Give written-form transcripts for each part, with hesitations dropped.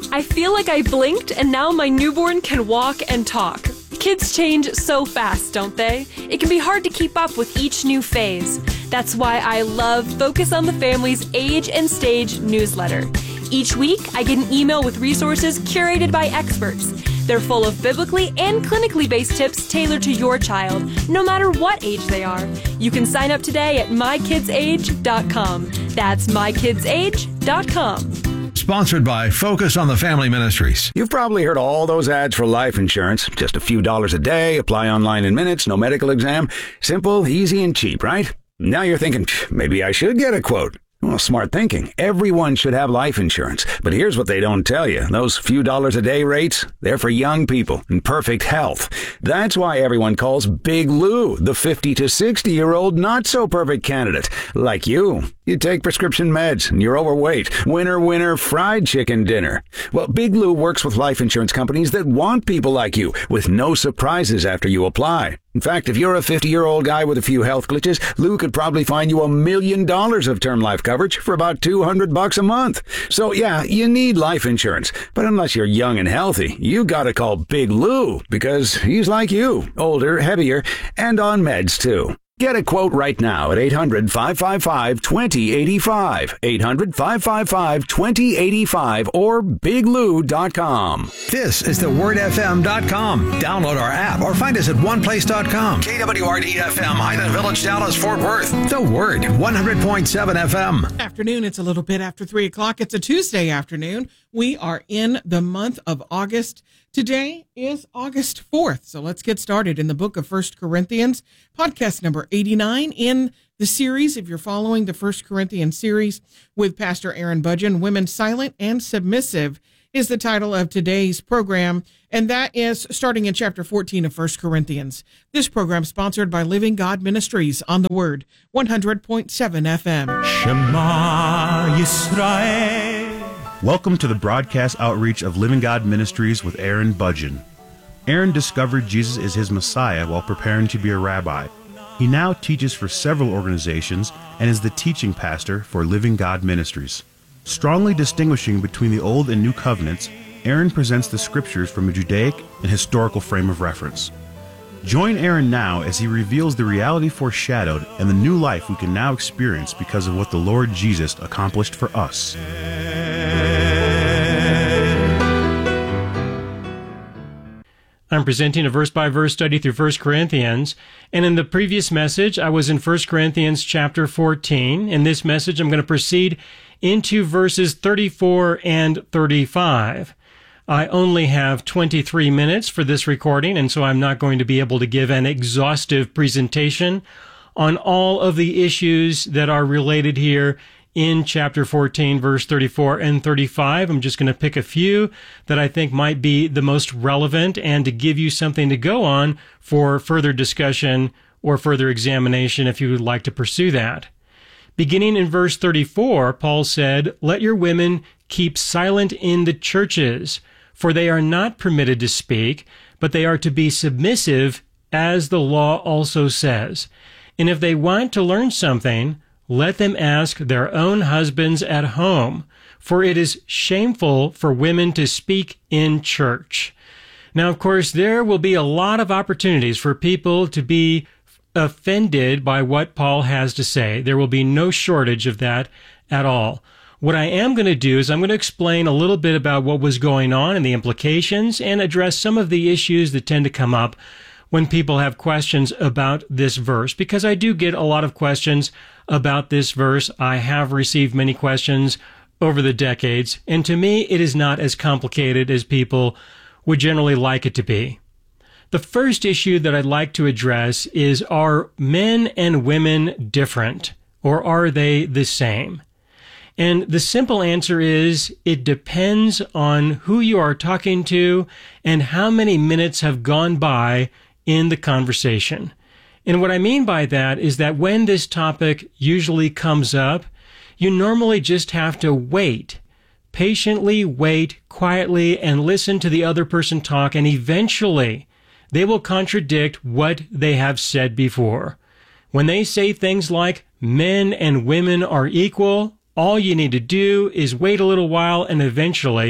I feel like I blinked and now my newborn can walk and talk. Kids change so fast, don't they? It can be hard to keep up with each new phase. That's why I love Focus on the Family's Age and Stage newsletter. Each week, I get an email with resources curated by experts. They're full of biblically and clinically based tips tailored to your child, no matter what age they are. You can sign up today at mykidsage.com. That's mykidsage.com. Sponsored by Focus on the Family Ministries. You've probably heard all those ads for life insurance. Just a few dollars a day, apply online in minutes, no medical exam. Simple, easy, and cheap, right? Now you're thinking, maybe I should get a quote. Well, smart thinking. Everyone should have life insurance. But here's what they don't tell you. Those few dollars a day rates, they're for young people in perfect health. That's why everyone calls Big Lou the 50 to 60-year-old not-so-perfect candidate. Like you. You take prescription meds and you're overweight. Winner, fried chicken dinner. Well, Big Lou works with life insurance companies that want people like you with no surprises after you apply. In fact, if you're a 50-year-old guy with a few health glitches, Lou could probably find you $1 million of term life coverage for about $200 a month. So yeah, you need life insurance. But unless you're young and healthy, you gotta call Big Lou because he's like you, older, heavier, and on meds too. Get a quote right now at 800-555-2085, 800-555-2085, or biglou.com. This is thewordfm.com. Download our app or find us at oneplace.com. KWRD-FM, Highland Village, Dallas, Fort Worth. The Word, 100.7 FM. Afternoon, it's a little bit after 3 o'clock. It's a Tuesday afternoon. We are in the month of August. Today is August 4th, so let's get started in the book of 1 Corinthians, podcast number 89 in the series. If you're following the 1 Corinthians series with Pastor Aaron Budgen, Women Silent and Submissive is the title of today's program, and that is starting in chapter 14 of 1 Corinthians. This program sponsored by Living God Ministries on the Word, 100.7 FM. Shema Yisrael. Welcome to the broadcast outreach of Living God Ministries with Aaron Budgen. Aaron discovered Jesus is his Messiah while preparing to be a rabbi. He now teaches for several organizations and is the teaching pastor for Living God Ministries. Strongly distinguishing between the Old and New Covenants, Aaron presents the scriptures from a Judaic and historical frame of reference. Join Aaron now as he reveals the reality foreshadowed and the new life we can now experience because of what the Lord Jesus accomplished for us. I'm presenting a verse-by-verse study through 1 Corinthians, and in the previous message, I was in 1 Corinthians chapter 14. In this message, I'm going to proceed into verses 34 and 35. I only have 23 minutes for this recording, and so I'm not going to be able to give an exhaustive presentation on all of the issues that are related here in chapter 14, verse 34 and 35. I'm just going to pick a few that I think might be the most relevant and to give you something to go on for further discussion or further examination if you would like to pursue that. Beginning in verse 34, Paul said, "Let your women keep silent in the churches, for they are not permitted to speak, but they are to be submissive, as the law also says. And if they want to learn something, let them ask their own husbands at home, for it is shameful for women to speak in church." Now, of course, there will be a lot of opportunities for people to be offended by what Paul has to say. There will be no shortage of that at all. What I am going to do is I'm going to explain a little bit about what was going on and the implications and address some of the issues that tend to come up when people have questions about this verse, because I do get a lot of questions about this verse. I have received many questions over the decades, and to me, it is not as complicated as people would generally like it to be. The first issue that I'd like to address is, are men and women different, or are they the same? And the simple answer is, it depends on who you are talking to and how many minutes have gone by in the conversation. And what I mean by that is that when this topic usually comes up, you normally just have to wait, patiently wait, quietly, and listen to the other person talk, and eventually they will contradict what they have said before. When they say things like, men and women are equal, all you need to do is wait a little while, and eventually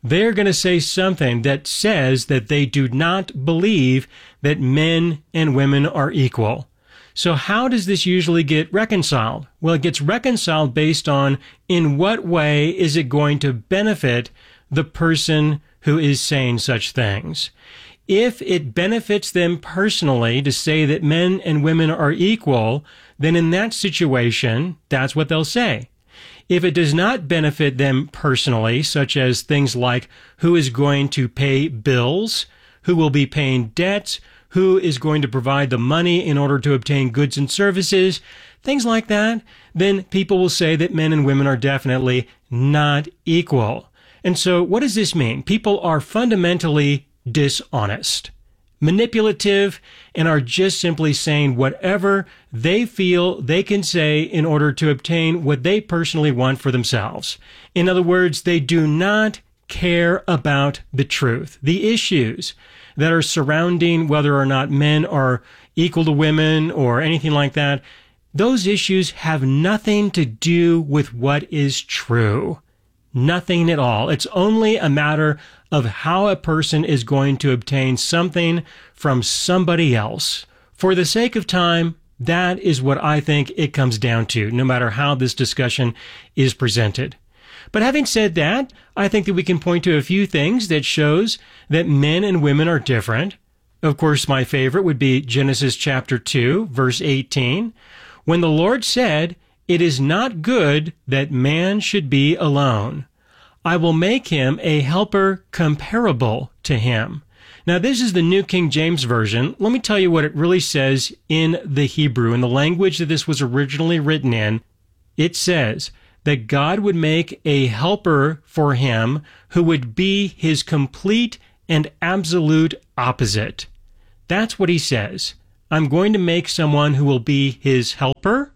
they're going to say something that says that they do not believe that men and women are equal. So how does this usually get reconciled? Well, it gets reconciled based on in what way is it going to benefit the person who is saying such things. If it benefits them personally to say that men and women are equal, then in that situation, that's what they'll say. If it does not benefit them personally, such as things like who is going to pay bills, who will be paying debts, who is going to provide the money in order to obtain goods and services, things like that, then people will say that men and women are definitely not equal. And so what does this mean? People are fundamentally dishonest, manipulative, and are just simply saying whatever they feel they can say in order to obtain what they personally want for themselves. In other words, they do not care about the truth, the issues that are surrounding whether or not men are equal to women or anything like that. Those issues have nothing to do with what is true. Nothing at all. It's only a matter of how a person is going to obtain something from somebody else. For the sake of time, that is what I think it comes down to, no matter how this discussion is presented. But having said that, I think that we can point to a few things that shows that men and women are different. Of course, my favorite would be Genesis chapter 2, verse 18, when the Lord said, "It is not good that man should be alone. I will make him a helper comparable to him." Now, this is the New King James Version. Let me tell you what it really says in the Hebrew, in the language that this was originally written in. It says that God would make a helper for him who would be his complete and absolute opposite. That's what he says. I'm going to make someone who will be his helper,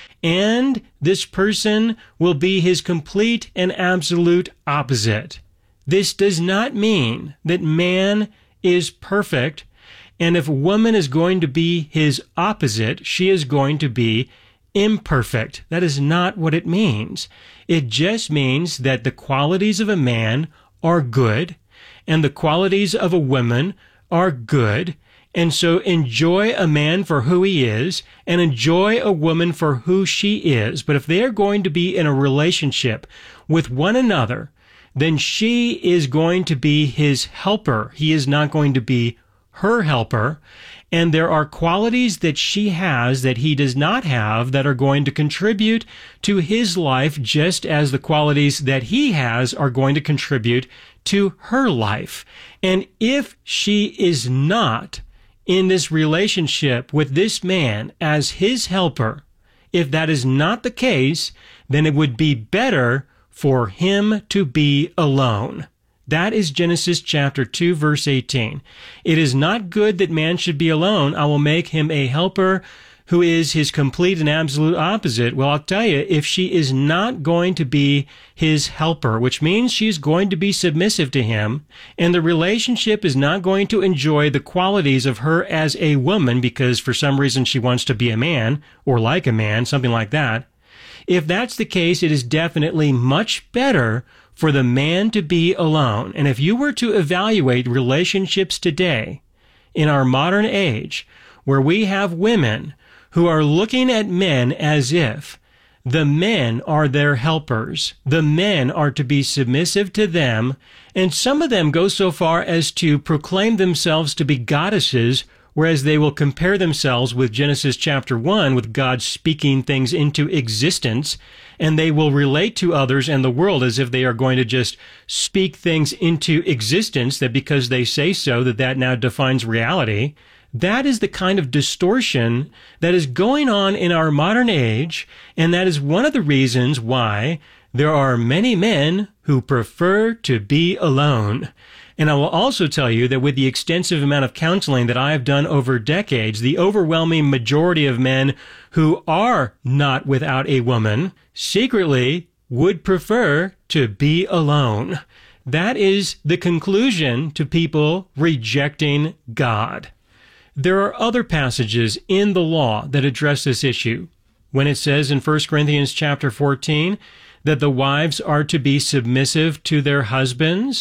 and this person will be his complete and absolute opposite. This does not mean that man is perfect, and if a woman is going to be his opposite, she is going to be imperfect. That is not what it means. It just means that the qualities of a man are good, and the qualities of a woman are good. And so enjoy a man for who he is, and enjoy a woman for who she is. But if they are going to be in a relationship with one another, then she is going to be his helper. He is not going to be her helper. And there are qualities that she has that he does not have that are going to contribute to his life, just as the qualities that he has are going to contribute to her life. And if she is not in this relationship with this man as his helper, if that is not the case, then it would be better for him to be alone. That is Genesis chapter 2, verse 18. It is not good that man should be alone. I will make him a helper who is his complete and absolute opposite. Well, I'll tell you, if she is not going to be his helper, which means she's going to be submissive to him, and the relationship is not going to enjoy the qualities of her as a woman because for some reason she wants to be a man or like a man, something like that. If that's the case, it is definitely much better for the man to be alone. And if you were to evaluate relationships today, in our modern age, where we have women who are looking at men as if the men are their helpers, the men are to be submissive to them, and some of them go so far as to proclaim themselves to be goddesses, whereas they will compare themselves with Genesis chapter 1, with God speaking things into existence, and they will relate to others and the world as if they are going to just speak things into existence, that because they say so, that now defines reality. That is the kind of distortion that is going on in our modern age, and that is one of the reasons why there are many men who prefer to be alone. And I will also tell you that with the extensive amount of counseling that I have done over decades, the overwhelming majority of men who are not without a woman secretly would prefer to be alone. That is the conclusion to people rejecting God. There are other passages in the law that address this issue. When it says in 1 Corinthians chapter 14 that the wives are to be submissive to their husbands,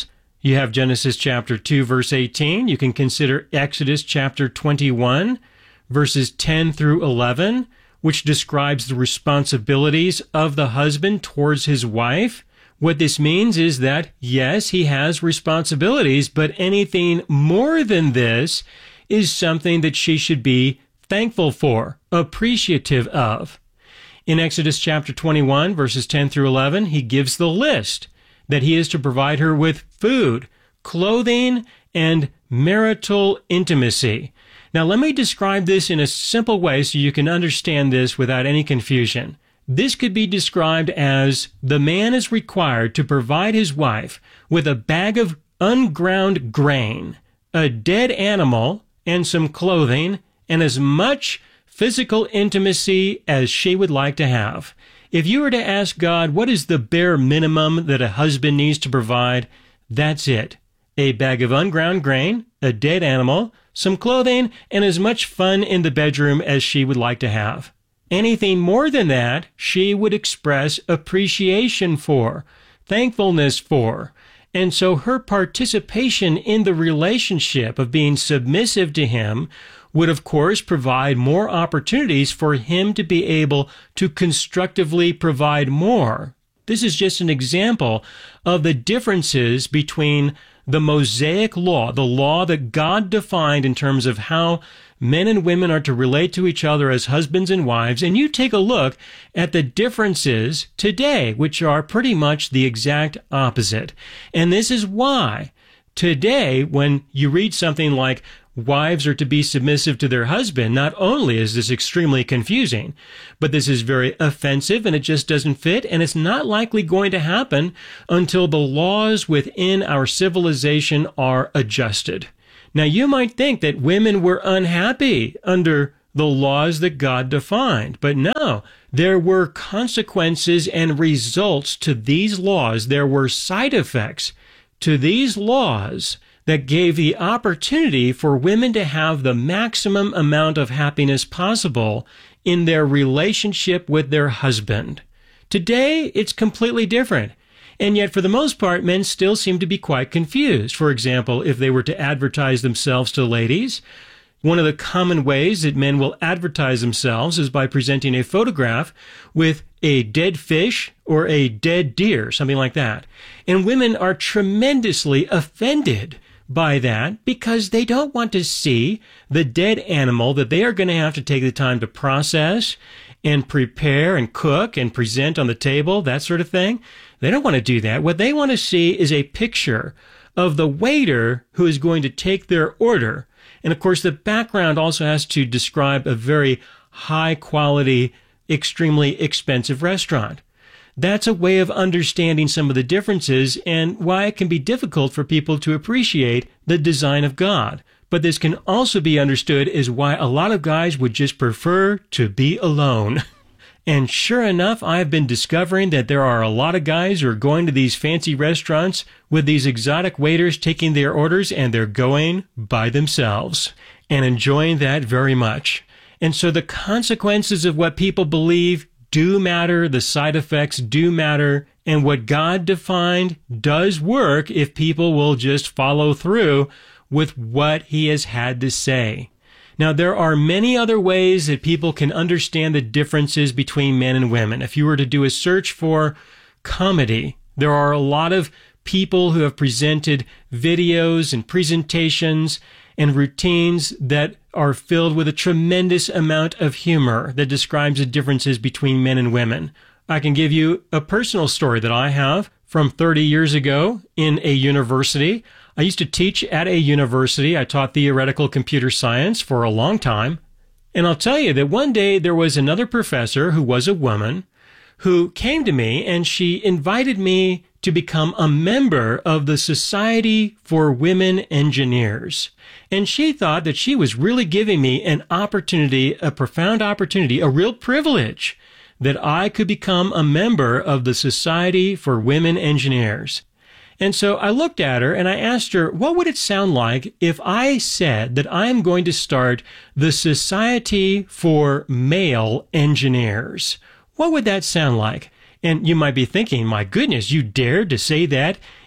You have Genesis chapter 2, verse 18. You can consider Exodus chapter 21, verses 10 through 11, which describes the responsibilities of the husband towards his wife. What this means is that, yes, he has responsibilities, but anything more than this is something that she should be thankful for, appreciative of. In Exodus chapter 21, verses 10 through 11, he gives the list that he is to provide her with food, clothing, and marital intimacy. Now, let me describe this in a simple way so you can understand this without any confusion. This could be described as the man is required to provide his wife with a bag of unground grain, a dead animal, and some clothing, and as much physical intimacy as she would like to have. If you were to ask God, what is the bare minimum that a husband needs to provide? That's it. A bag of unground grain, a dead animal, some clothing, and as much fun in the bedroom as she would like to have. Anything more than that, she would express appreciation for, thankfulness for. And so her participation in the relationship of being submissive to him would, of course, provide more opportunities for him to be able to constructively provide more. This is just an example of the differences between the Mosaic law, the law that God defined in terms of how men and women are to relate to each other as husbands and wives, and you take a look at the differences today, which are pretty much the exact opposite. And this is why today, when you read something like wives are to be submissive to their husband, not only is this extremely confusing, but this is very offensive and it just doesn't fit, and it's not likely going to happen until the laws within our civilization are adjusted. Now, you might think that women were unhappy under the laws that God defined, but no, there were consequences and results to these laws. There were side effects to these laws that gave the opportunity for women to have the maximum amount of happiness possible in their relationship with their husband. Today, it's completely different. And yet, for the most part, men still seem to be quite confused. For example, if they were to advertise themselves to ladies, one of the common ways that men will advertise themselves is by presenting a photograph with a dead fish or a dead deer, something like that. And women are tremendously offended by that because they don't want to see the dead animal that they are going to have to take the time to process and prepare and cook and present on the table, that sort of thing. They don't want to do that. What they want to see is a picture of the waiter who is going to take their order. And of course, the background also has to describe a very high quality, extremely expensive restaurant. That's a way of understanding some of the differences and why it can be difficult for people to appreciate the design of God. But this can also be understood as why a lot of guys would just prefer to be alone. And sure enough, I've been discovering that there are a lot of guys who are going to these fancy restaurants with these exotic waiters taking their orders, and they're going by themselves and enjoying that very much. And so the consequences of what people believe do matter, the side effects do matter, and what God defined does work if people will just follow through with what he has had to say. Now, there are many other ways that people can understand the differences between men and women. If you were to do a search for comedy, there are a lot of people who have presented videos and presentations and routines that are filled with a tremendous amount of humor that describes the differences between men and women. I can give you a personal story that I have from 30 years ago in a university. I used to teach at a university. I taught theoretical computer science for a long time. And I'll tell you that one day there was another professor who was a woman who came to me and she invited me to become a member of the Society for Women Engineers. And she thought that she was really giving me an opportunity, a profound opportunity, a real privilege that I could become a member of the Society for Women Engineers. And so I looked at her and I asked her, what would it sound like if I said that I'm going to start the Society for Male Engineers? What would that sound like? And you might be thinking, my goodness, you dared to say that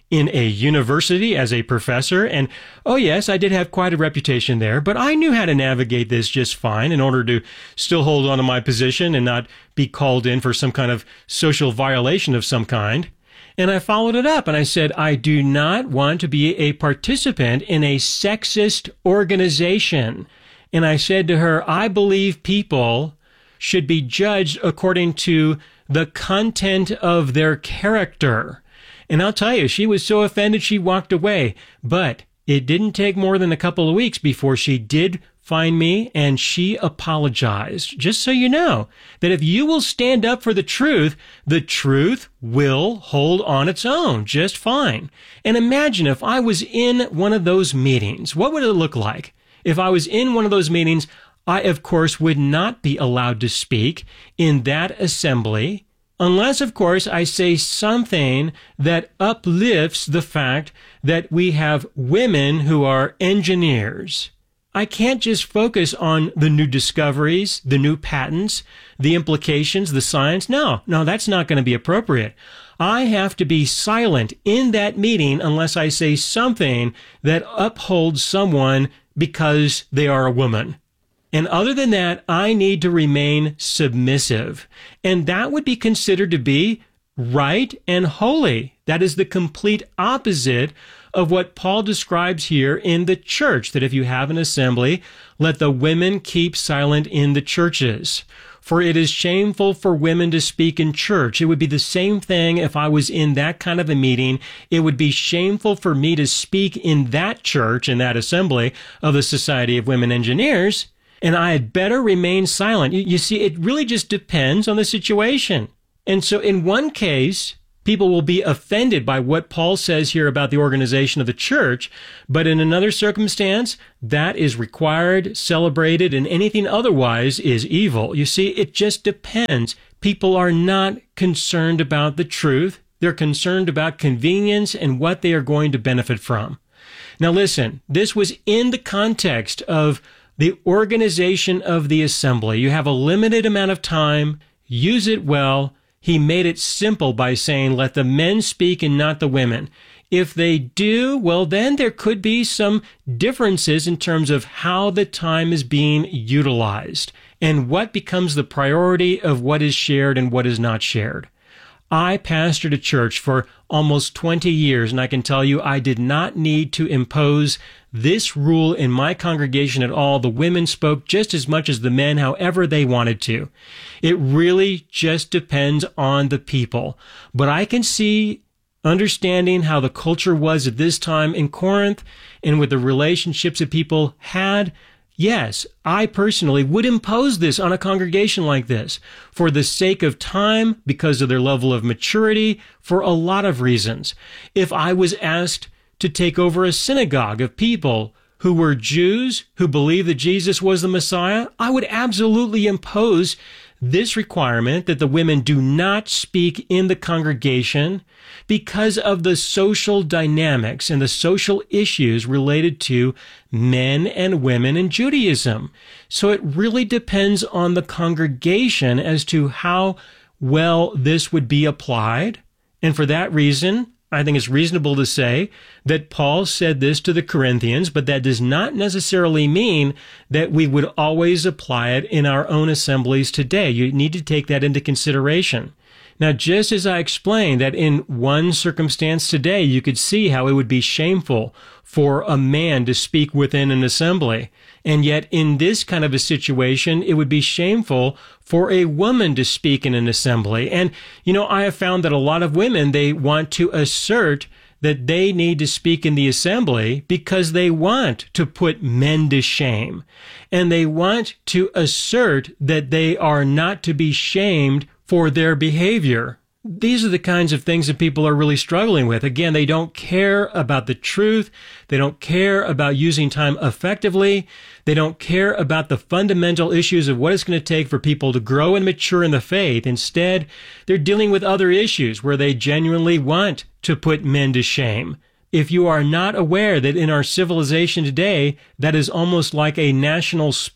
in a university as a professor. And, oh yes, I did have quite a reputation there, but I knew how to navigate this just fine in order to still hold on to my position and not be called in for some kind of social violation of some kind. And I followed it up and I said, I do not want to be a participant in a sexist organization. And I said to her, I believe people should be judged according to the content of their character. And I'll tell you, she was so offended she walked away. But it didn't take more than a couple of weeks before she did find me and she apologized. Just so you know that if you will stand up for the truth will hold on its own just fine. And imagine if I was in one of those meetings, what would it look like? If I was in one of those meetings, I, of course, would not be allowed to speak in that assembly unless, of course, I say something that uplifts the fact that we have women who are engineers. I can't just focus on the new discoveries, the new patents, the implications, the science. No, that's not going to be appropriate. I have to be silent in that meeting unless I say something that upholds someone because they are a woman. And other than that, I need to remain submissive. And that would be considered to be right and holy. That is the complete opposite of what Paul describes here in the church, that if you have an assembly, let the women keep silent in the churches. For it is shameful for women to speak in church. It would be the same thing if I was in that kind of a meeting. It would be shameful for me to speak in that church, in that assembly of the Society of Women Engineers, and I had better remain silent. You see, it really just depends on the situation. And so in one case, people will be offended by what Paul says here about the organization of the church, but in another circumstance, that is required, celebrated, and anything otherwise is evil. You see, it just depends. People are not concerned about the truth. They're concerned about convenience and what they are going to benefit from. Now listen, this was in the context of the organization of the assembly. You have a limited amount of time. Use it well. He made it simple by saying, let the men speak and not the women. If they do, well, then there could be some differences in terms of how the time is being utilized and what becomes the priority of what is shared and what is not shared. I pastored a church for almost 20 years, and I can tell you I did not need to impose this rule in my congregation at all. The women spoke just as much as the men, however they wanted to. It really just depends on the people. But I can see, understanding how the culture was at this time in Corinth and with the relationships that people had, yes, I personally would impose this on a congregation like this for the sake of time, because of their level of maturity, for a lot of reasons. If I was asked to take over a synagogue of people who were Jews, who believed that Jesus was the Messiah, I would absolutely impose this requirement that the women do not speak in the congregation because of the social dynamics and the social issues related to men and women in Judaism. So it really depends on the congregation as to how well this would be applied. And for that reason, I think it's reasonable to say that Paul said this to the Corinthians, but that does not necessarily mean that we would always apply it in our own assemblies today. You need to take that into consideration. Now, just as I explained that in one circumstance today, you could see how it would be shameful for a man to speak within an assembly. And yet in this kind of a situation, it would be shameful for a woman to speak in an assembly. And, I have found that a lot of women, they want to assert that they need to speak in the assembly because they want to put men to shame. And they want to assert that they are not to be shamed for their behavior. These are the kinds of things that people are really struggling with. Again, they don't care about the truth. They don't care about using time effectively. They don't care about the fundamental issues of what it's going to take for people to grow and mature in the faith. Instead, they're dealing with other issues where they genuinely want to put men to shame. If you are not aware that in our civilization today, that is almost like a national sport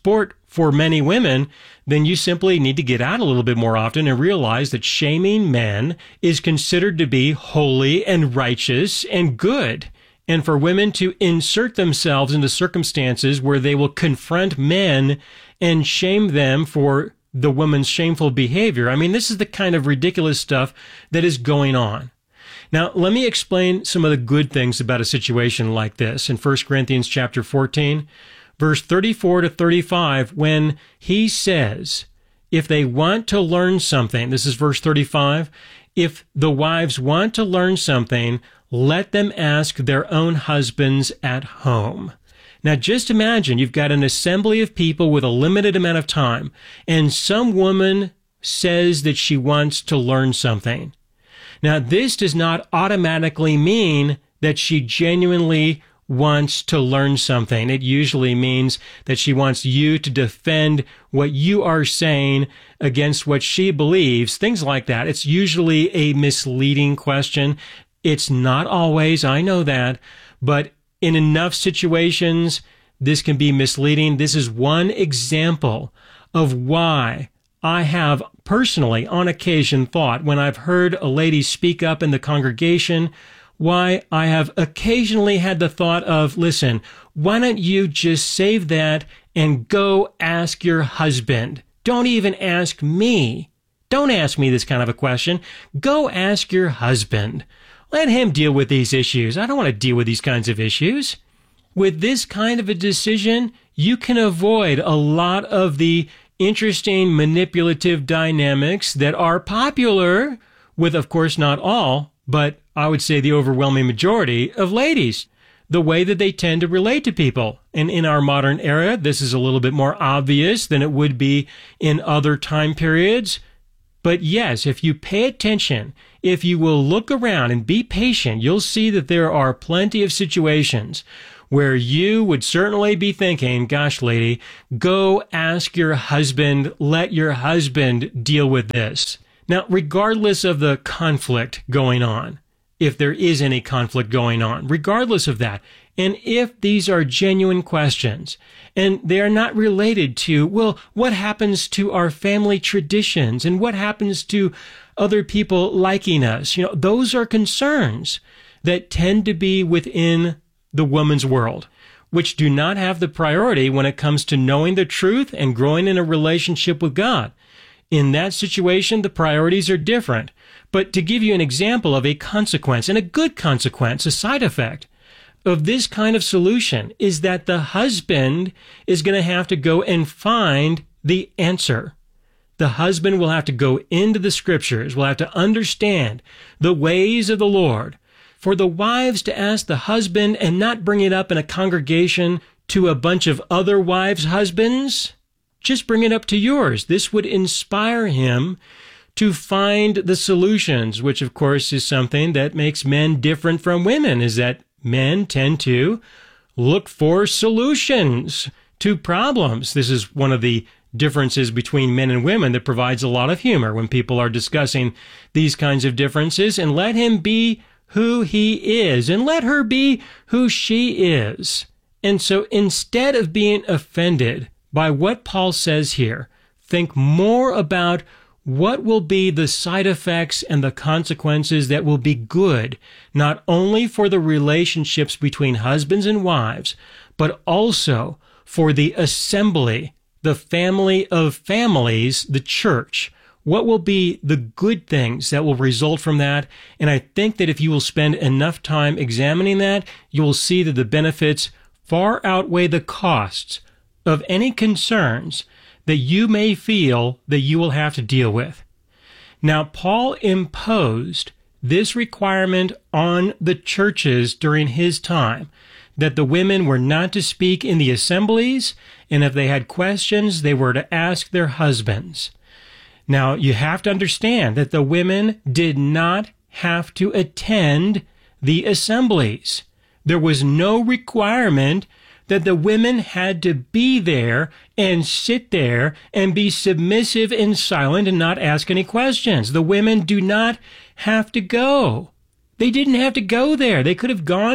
for many women, then you simply need to get out a little bit more often and realize that shaming men is considered to be holy and righteous and good. And for women to insert themselves into circumstances where they will confront men and shame them for the woman's shameful behavior. I mean, this is the kind of ridiculous stuff that is going on. Now, let me explain some of the good things about a situation like this in 1 Corinthians chapter 14, verse 34 to 35, when he says, if they want to learn something, this is verse 35, if the wives want to learn something, let them ask their own husbands at home. Now, just imagine you've got an assembly of people with a limited amount of time, and some woman says that she wants to learn something. Now, this does not automatically mean that she genuinely wants to learn something. It usually means that she wants you to defend what you are saying against what she believes, things like that. It's usually a misleading question. It's not always, I know that, but in enough situations, this can be misleading. This is one example of why I have personally, on occasion, thought, when I've heard a lady speak up in the congregation, why I have occasionally had the thought of, listen, why don't you just save that and go ask your husband? Don't even ask me. Don't ask me this kind of a question. Go ask your husband. Let him deal with these issues. I don't want to deal with these kinds of issues. With this kind of a decision, you can avoid a lot of the interesting manipulative dynamics that are popular with, of course, not all, but I would say the overwhelming majority of ladies, the way that they tend to relate to people. And in our modern era, this is a little bit more obvious than it would be in other time periods. But yes, if you pay attention, if you will look around and be patient, you'll see that there are plenty of situations where you would certainly be thinking, gosh, lady, go ask your husband, let your husband deal with this. Now, regardless of the conflict going on, if there is any conflict going on, regardless of that, and if these are genuine questions, and they are not related to, well, what happens to our family traditions, and what happens to other people liking us, those are concerns that tend to be within the woman's world, which do not have the priority when it comes to knowing the truth and growing in a relationship with God. In that situation, the priorities are different. But to give you an example of a consequence, and a good consequence, a side effect of this kind of solution, is that the husband is going to have to go and find the answer. The husband will have to go into the scriptures, will have to understand the ways of the Lord. For the wives to ask the husband and not bring it up in a congregation to a bunch of other wives' husbands, just bring it up to yours. This would inspire him to find the solutions, which of course is something that makes men different from women, is that men tend to look for solutions to problems. This is one of the differences between men and women that provides a lot of humor when people are discussing these kinds of differences. And let him be who he is, and let her be who she is. And so instead of being offended by what Paul says here, think more about what will be the side effects and the consequences that will be good, not only for the relationships between husbands and wives, but also for the assembly, the family of families, the church. What will be the good things that will result from that? And I think that if you will spend enough time examining that, you will see that the benefits far outweigh the costs of any concerns that you may feel that you will have to deal with. Now, Paul imposed this requirement on the churches during his time, that the women were not to speak in the assemblies, and if they had questions, they were to ask their husbands. Now, you have to understand that the women did not have to attend the assemblies. There was no requirement that the women had to be there and sit there and be submissive and silent and not ask any questions. The women do not have to go. They didn't have to go there. They could have gone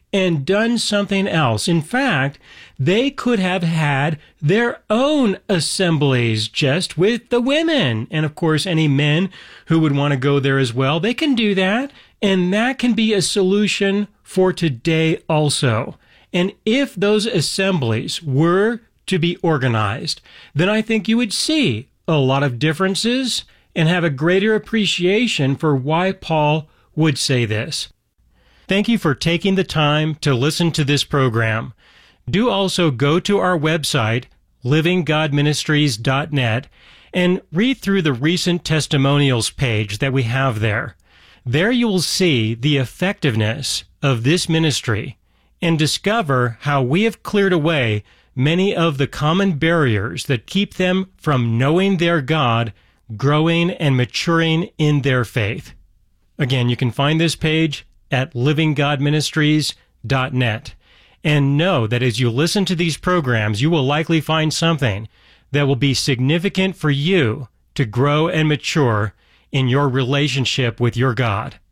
and done something else. In fact, they could have had their own assemblies just with the women. And of course, any men who would want to go there as well, they can do that. And that can be a solution for today also. And if those assemblies were to be organized, then I think you would see a lot of differences and have a greater appreciation for why Paul would say this. Thank you for taking the time to listen to this program. Do also go to our website, livinggodministries.net, and read through the recent testimonials page that we have there. There you will see the effectiveness of this ministry and discover how we have cleared away many of the common barriers that keep them from knowing their God, growing and maturing in their faith. Again, you can find this page at livinggodministries.net. And know that as you listen to these programs, you will likely find something that will be significant for you to grow and mature in your relationship with your God.